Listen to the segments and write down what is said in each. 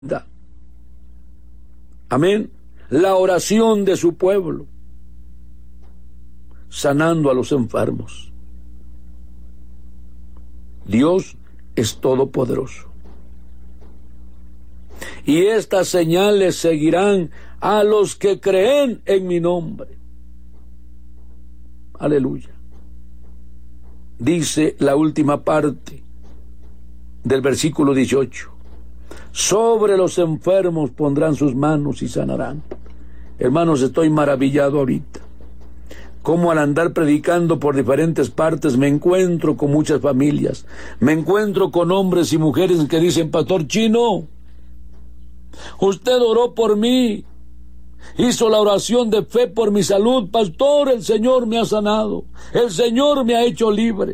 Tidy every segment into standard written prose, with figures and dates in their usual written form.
Amén. La oración de su pueblo, sanando a los enfermos. Dios es todopoderoso. Y estas señales seguirán a los que creen en mi nombre. Aleluya. Dice la última parte del versículo 18. Sobre los enfermos pondrán sus manos y sanarán. Hermanos, estoy maravillado ahorita. Como al andar predicando por diferentes partes me encuentro con muchas familias. Me encuentro con hombres y mujeres que dicen: Pastor Chino, usted oró por mí, hizo la oración de fe por mi salud. Pastor, el Señor me ha sanado, el Señor me ha hecho libre.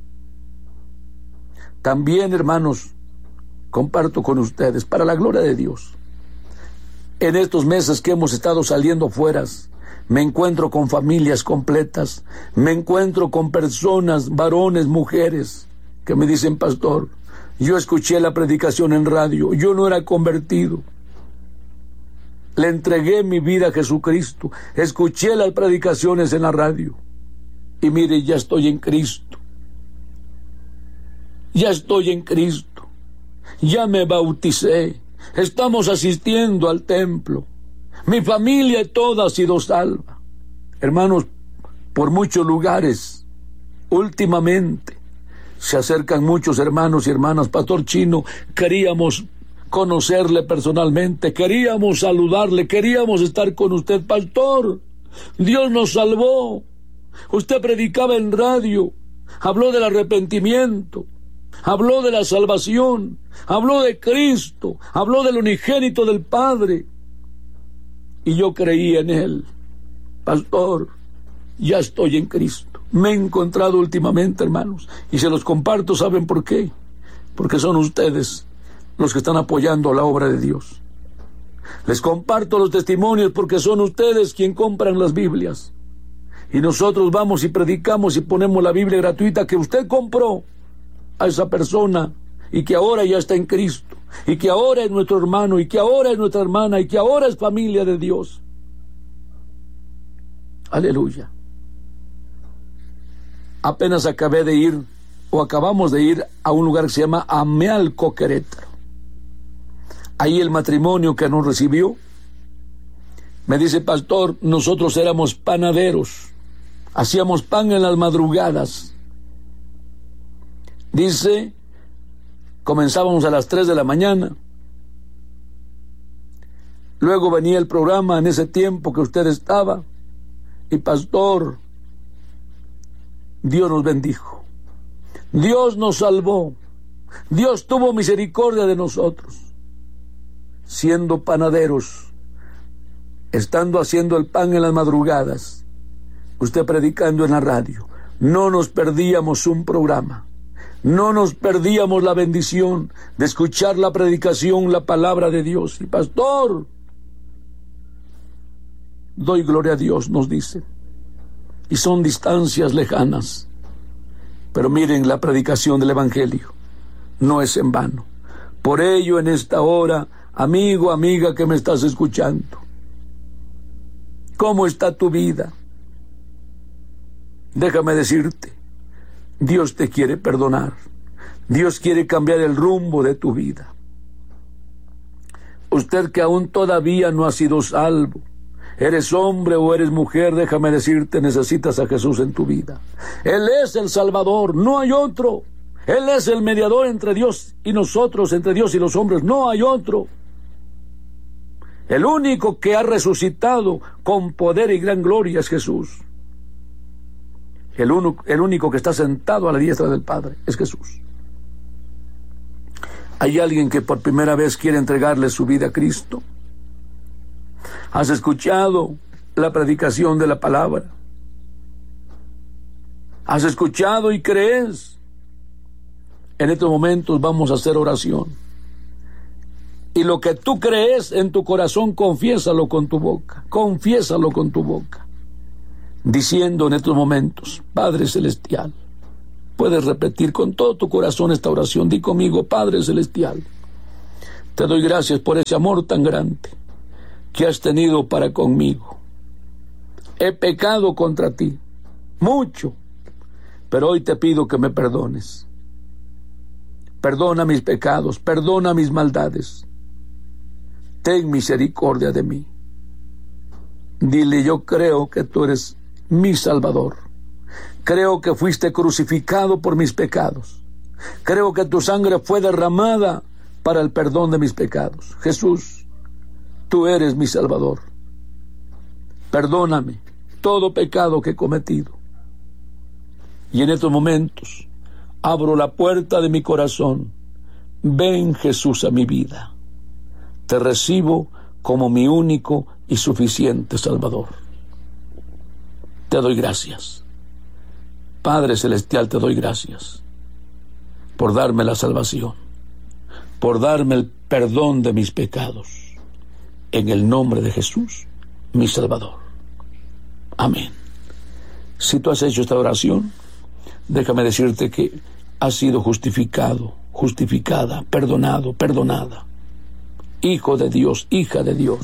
También, hermanos, comparto con ustedes, para la gloria de Dios, en estos meses que hemos estado saliendo fuera, me encuentro con familias completas, me encuentro con personas, varones, mujeres, que me dicen: Pastor, yo escuché la predicación en radio, yo no era convertido, le entregué mi vida a Jesucristo, escuché las predicaciones en la radio, y mire, ya estoy en Cristo, ya estoy en Cristo, ya me bauticé, estamos asistiendo al templo, mi familia toda ha sido salva. Hermanos, por muchos lugares, últimamente, se acercan muchos hermanos y hermanas: Pastor Chino, queríamos conocerle personalmente, queríamos saludarle, queríamos estar con usted. Pastor, Dios nos salvó. Usted predicaba en radio, habló del arrepentimiento, habló de la salvación, habló de Cristo, habló del unigénito del Padre, y yo creí en Él. Pastor, ya estoy en Cristo. Me he encontrado últimamente, hermanos, y se los comparto. ¿Saben por qué? Porque son ustedes los que están apoyando la obra de Dios. Les comparto los testimonios porque son ustedes quienes compran las Biblias, y nosotros vamos y predicamos y ponemos la Biblia gratuita que usted compró a esa persona, y que ahora ya está en Cristo, y que ahora es nuestro hermano, y que ahora es nuestra hermana, y que ahora es familia de Dios. Aleluya. Apenas acabé de ir, o acabamos de ir, a un lugar que se llama Amealco, Querétaro. Ahí el matrimonio que nos recibió me dice: Pastor, nosotros éramos panaderos, hacíamos pan en las madrugadas. Dice, comenzábamos a las 3 de la mañana. Luego venía el programa en ese tiempo que usted estaba. Y pastor, Dios nos bendijo. Dios nos salvó. Dios tuvo misericordia de nosotros. Siendo panaderos, estando haciendo el pan en las madrugadas, usted predicando en la radio, no nos perdíamos un programa. No nos perdíamos la bendición de escuchar la predicación, la palabra de Dios. Y pastor, doy gloria a Dios, nos dice. Y son distancias lejanas. Pero miren, la predicación del Evangelio no es en vano. Por ello, en esta hora, amigo, amiga que me estás escuchando, ¿cómo está tu vida? Déjame decirte, Dios te quiere perdonar. Dios quiere cambiar el rumbo de tu vida. Usted que aún todavía no ha sido salvo, eres hombre o eres mujer, déjame decirte, necesitas a Jesús en tu vida. Él es el Salvador, no hay otro. Él es el mediador entre Dios y nosotros, entre Dios y los hombres, no hay otro. El único que ha resucitado con poder y gran gloria es Jesús. El único que está sentado a la diestra del Padre es Jesús. ¿Hay alguien que por primera vez quiere entregarle su vida a Cristo? ¿Has escuchado la predicación de la palabra? ¿Has escuchado y crees? En estos momentos vamos a hacer oración. Y lo que tú crees en tu corazón, confiésalo con tu boca. Confiésalo con tu boca. Diciendo en estos momentos: Padre Celestial. Puedes repetir con todo tu corazón esta oración. Di conmigo: Padre Celestial, Te doy gracias por ese amor tan grande que has tenido para conmigo. He pecado contra ti, mucho, pero hoy te pido que me perdones. Perdona mis pecados, perdona mis maldades. Ten misericordia de mí. Dile, yo creo que tú eres mi Salvador. Creo que fuiste crucificado por mis pecados. Creo que tu sangre fue derramada para el perdón de mis pecados. Jesús, tú eres mi Salvador. Perdóname todo pecado que he cometido. Y en estos momentos abro la puerta de mi corazón. Ven, Jesús, a mi vida. Te recibo como mi único y suficiente Salvador. Te doy gracias. Padre Celestial, te doy gracias por darme la salvación, por darme el perdón de mis pecados. En el nombre de Jesús, mi Salvador. Amén. Si tú has hecho esta oración, déjame decirte que has sido justificado, justificada, perdonado, perdonada. Hijo de Dios, hija de Dios.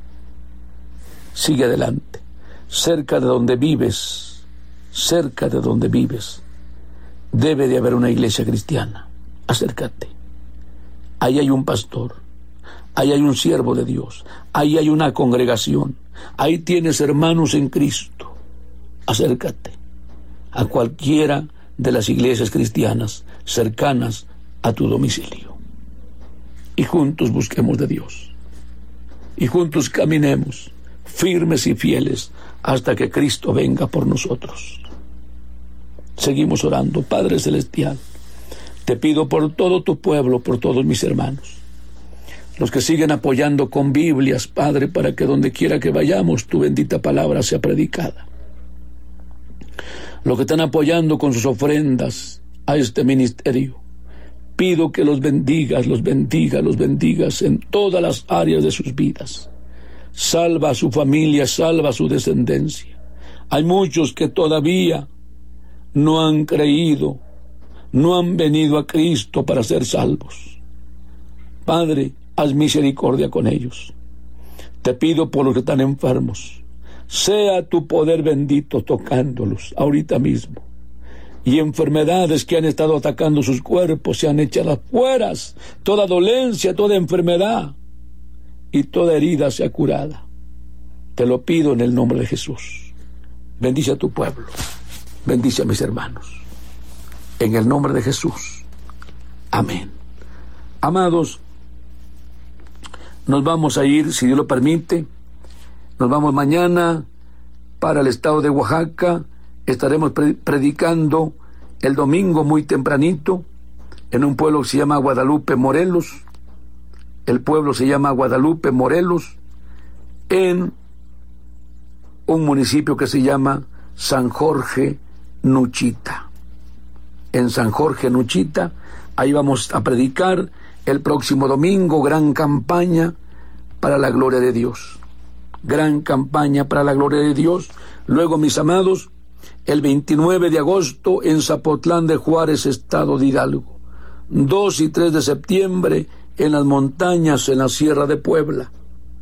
Sigue adelante. Cerca de donde vives, debe de haber una iglesia cristiana. Acércate. Ahí hay un pastor, ahí hay un siervo de Dios, ahí hay una congregación, ahí tienes hermanos en Cristo. Acércate a cualquiera de las iglesias cristianas cercanas a tu domicilio. Y juntos busquemos de Dios. Y juntos caminemos firmes y fieles hasta que Cristo venga por nosotros. Seguimos orando. Padre Celestial, te pido por todo tu pueblo, por todos mis hermanos, los que siguen apoyando con Biblias, Padre, para que donde quiera que vayamos tu bendita palabra sea predicada. Los que están apoyando con sus ofrendas a este ministerio, pido que los bendigas en todas las áreas de sus vidas. Salva a su familia, salva a su descendencia. Hay muchos que todavía no han creído, no han venido a Cristo para ser salvos. Padre, haz misericordia con ellos. Te pido por los que están enfermos. Sea tu poder bendito tocándolos ahorita mismo. Y enfermedades que han estado atacando sus cuerpos sean echadas fuera. Toda dolencia, toda enfermedad y toda herida sea curada. Te lo pido en el nombre de Jesús. Bendice a tu pueblo. Bendice a mis hermanos. En el nombre de Jesús. Amén. Amados, nos vamos a ir, si Dios lo permite. Nos vamos mañana para el estado de Oaxaca. Estaremos predicando el domingo muy tempranito en un pueblo que se llama Guadalupe, Morelos. El pueblo se llama Guadalupe, Morelos, en un municipio que se llama San Jorge, Nuchita. En San Jorge, Nuchita, ahí vamos a predicar el próximo domingo. Gran campaña para la gloria de Dios. Gran campaña para la gloria de Dios. Luego, mis amados, el 29 de agosto en Zapotlán de Juárez, estado de Hidalgo. 2 y 3 de septiembre en las montañas, en la Sierra de Puebla.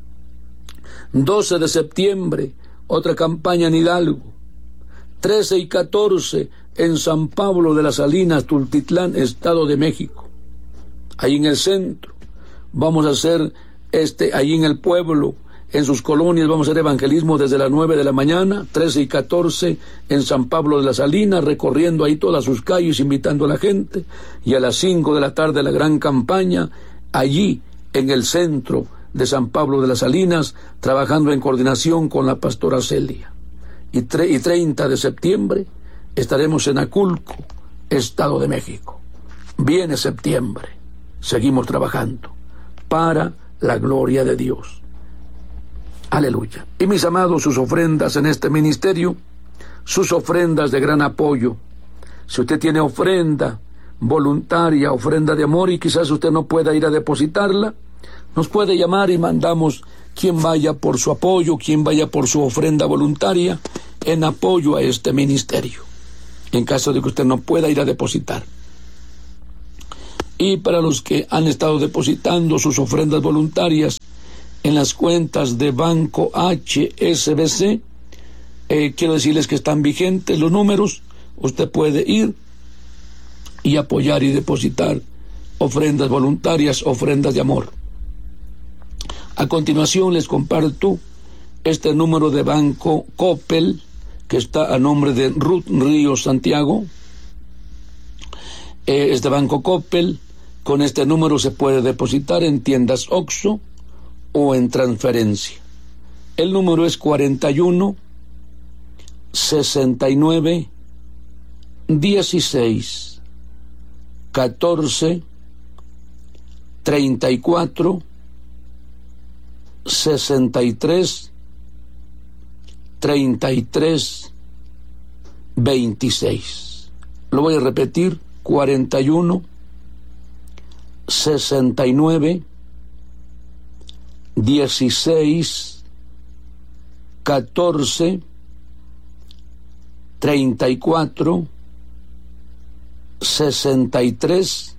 12 de septiembre, otra campaña en Hidalgo. 13 y 14 en San Pablo de las Salinas, Tultitlán, Estado de México. Ahí en el centro. Vamos a hacer ahí en el pueblo, en sus colonias, vamos a hacer evangelismo desde las 9 de la mañana, 13 y 14 en San Pablo de las Salinas, recorriendo ahí todas sus calles, invitando a la gente. Y a las 5 de la tarde la gran campaña, allí en el centro de San Pablo de las Salinas, trabajando en coordinación con la pastora Celia. Y 30 de septiembre estaremos en Aculco, Estado de México. Viene septiembre, seguimos trabajando para la gloria de Dios. Aleluya. Y mis amados, sus ofrendas en este ministerio, sus ofrendas de gran apoyo. Si usted tiene ofrenda voluntaria, ofrenda de amor, y quizás usted no pueda ir a depositarla, nos puede llamar y mandamos quien vaya por su apoyo, quien vaya por su ofrenda voluntaria en apoyo a este ministerio, en caso de que usted no pueda ir a depositar. Y para los que han estado depositando sus ofrendas voluntarias en las cuentas de Banco HSBC, quiero decirles que están vigentes los números. Usted puede ir y apoyar y depositar ofrendas voluntarias, ofrendas de amor. A continuación les comparto este número de Banco Coppel, que está a nombre de Ruth Ríos Santiago. Este Banco Coppel, con este número se puede depositar en tiendas OXXO o en transferencia. El número es 41 69 16 14 34 63 33 26. Lo voy a repetir: 41 69 16 14 34 63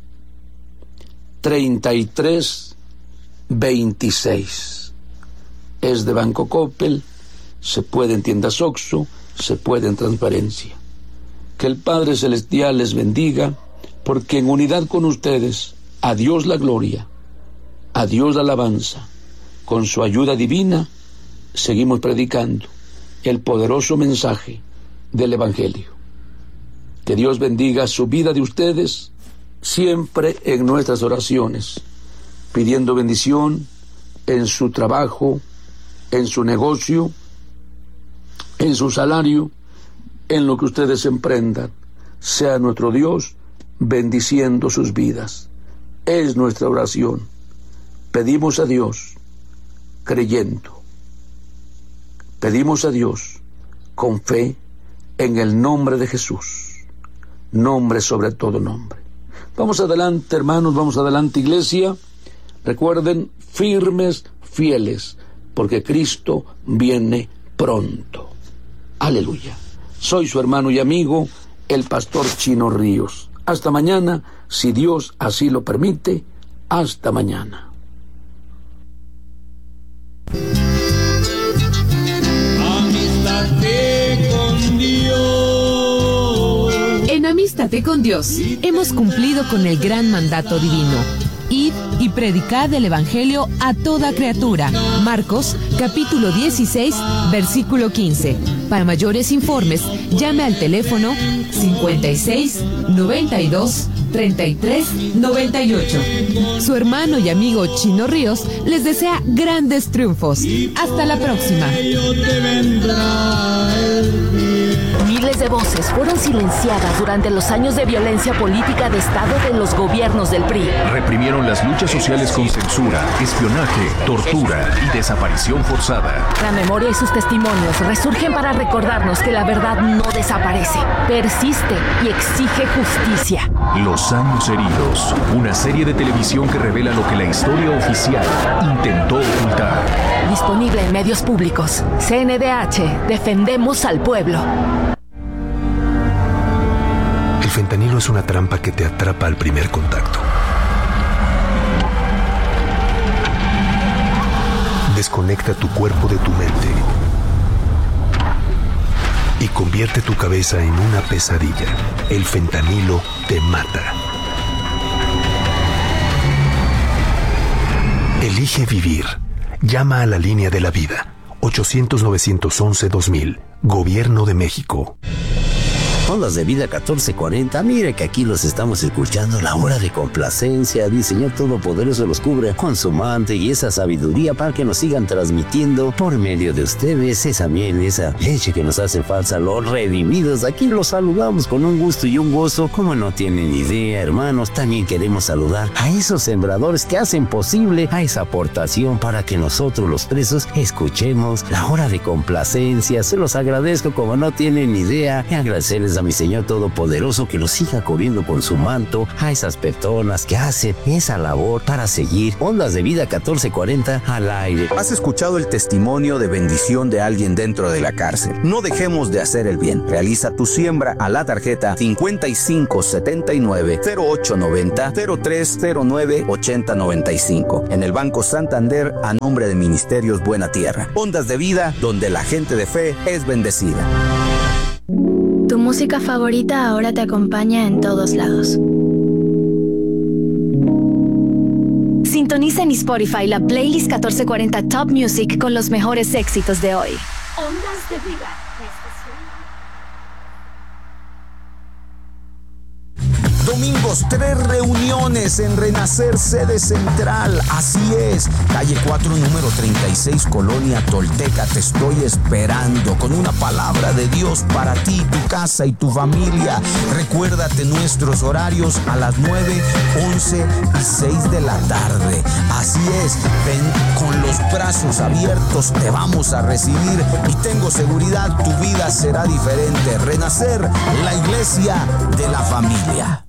33 26. Es de Banco Coppel, se puede en tiendas OXXO, se puede en transparencia. Que el Padre Celestial les bendiga, porque en unidad con ustedes, a Dios la gloria, a Dios la alabanza. Con su ayuda divina, seguimos predicando el poderoso mensaje del Evangelio. Que Dios bendiga su vida de ustedes, siempre en nuestras oraciones, pidiendo bendición en su trabajo, en su negocio, en su salario, en lo que ustedes emprendan. Sea nuestro Dios bendiciendo sus vidas. Es nuestra oración. Pedimos a Dios creyendo. Pedimos a Dios con fe en el nombre de Jesús. Nombre sobre todo nombre. Vamos adelante, hermanos, vamos adelante, iglesia. Recuerden, firmes, fieles, porque Cristo viene pronto. Aleluya. Soy su hermano y amigo, el pastor Chino Ríos. Hasta mañana, si Dios así lo permite. Hasta mañana. Amístate con Dios. En Amístate con Dios hemos cumplido con el gran mandato divino. Id y predicad el Evangelio a toda criatura. Marcos, capítulo 16, versículo 15. Para mayores informes, llame al teléfono 56 92 33 98. Su hermano y amigo Chino Ríos les desea grandes triunfos. Hasta la próxima. Miles de voces fueron silenciadas durante los años de violencia política de Estado de los gobiernos del PRI. Reprimieron las luchas sociales con censura, espionaje, tortura y desaparición forzada. La memoria y sus testimonios resurgen para recordarnos que la verdad no desaparece, persiste y exige justicia. Los años heridos, una serie de televisión que revela lo que la historia oficial intentó ocultar. Disponible en medios públicos. CNDH, defendemos al pueblo. El fentanilo es una trampa que te atrapa al primer contacto. Desconecta tu cuerpo de tu mente y convierte tu cabeza en una pesadilla. El fentanilo te mata. Elige vivir. Llama a la línea de la vida. 800-911-2000. Gobierno de México. Ondas de Vida 1440, mire que aquí los estamos escuchando. La hora de complacencia, el Señor Todopoderoso los cubre con su manto y esa sabiduría para que nos sigan transmitiendo por medio de ustedes esa miel, esa leche que nos hace falta. Los redimidos, aquí los saludamos con un gusto y un gozo como no tienen idea, hermanos. También queremos saludar a esos sembradores que hacen posible a esa aportación para que nosotros los presos escuchemos la hora de complacencia. Se los agradezco como no tienen idea y agradecerles a mi Señor Todopoderoso que nos siga cubriendo con su manto a esas personas que hacen esa labor para seguir Ondas de Vida 1440 al aire. ¿Has escuchado el testimonio de bendición de alguien dentro de la cárcel? No dejemos de hacer el bien. Realiza tu siembra a la tarjeta 5579-0890-0309-8095 en el Banco Santander a nombre de Ministerios Buena Tierra. Ondas de Vida, donde la gente de fe es bendecida. Tu música favorita ahora te acompaña en todos lados. Sintoniza en Spotify la playlist 1440 Top Music con los mejores éxitos de hoy. Ondas de Vida. Domingos, 3 reuniones en Renacer, sede central. Así es, calle 4, número 36, Colonia Tolteca. Te estoy esperando con una palabra de Dios para ti, tu casa y tu familia. Recuérdate nuestros horarios a las 9, 11 y 6 de la tarde. Así es, ven con los brazos abiertos, te vamos a recibir y tengo seguridad, tu vida será diferente. Renacer, la iglesia de la familia.